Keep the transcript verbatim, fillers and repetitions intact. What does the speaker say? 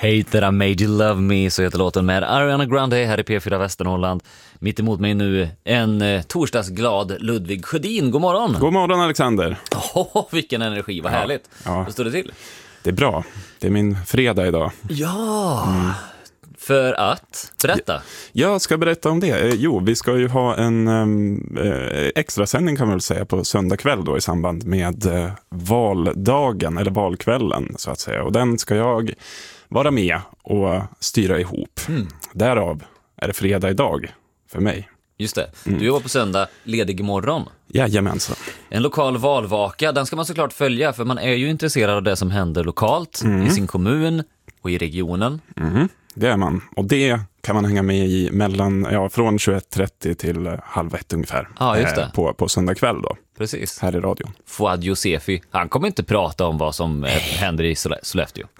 Hate That I Made You Love Me, så heter låten med Ariana Grande här i P fyra Västernorrland. Mitt emot mig nu en eh, torsdagsglad Ludvig Sjödin. God morgon. God morgon Alexander. Oh, vilken energi, vad ja, härligt. Ja. Hur står det till? Det är bra. Det är min fredag idag. Ja, mm. För att, berätta. Jag ska berätta om det. Jo, vi ska ju ha en eh, extra sändning kan man väl säga på söndag kväll då i samband med eh, valdagen eller valkvällen så att säga. Och den ska jag vara med och styra ihop. Mm. Därav är det fredag idag för mig. Just det. Mm. Du jobbar på söndag, ledig imorgon. Jajamensan. En lokal valvaka, den ska man såklart följa för man är ju intresserad av det som händer lokalt mm. i sin kommun och i regionen. Mm. Det är man. Och det kan man hänga med i mellan, ja, från tjugoett trettio till halv ett ungefär. Ja, just det. Eh, på, på söndag kväll då. Precis. Här i radion. Fouad Josefi, han kommer inte prata om vad som eh, händer i Sollefteå.